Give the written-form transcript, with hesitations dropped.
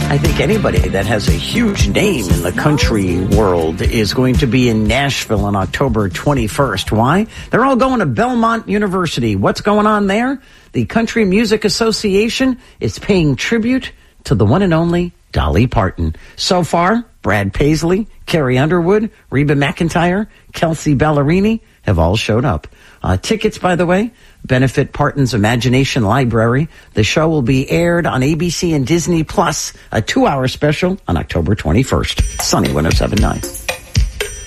I think anybody that has a huge name in the country world is going to be in Nashville on October 21st. Why? They're all going to Belmont University. What's going on there? The Country Music Association is paying tribute to the one and only Dolly Parton. So far, Brad Paisley, Carrie Underwood, Reba McEntire, Kelsey Ballerini have all showed up. Tickets, by the way, benefit Parton's Imagination Library. The show will be aired on ABC and Disney Plus, a 2-hour special on October 21st. Sunny 107.9.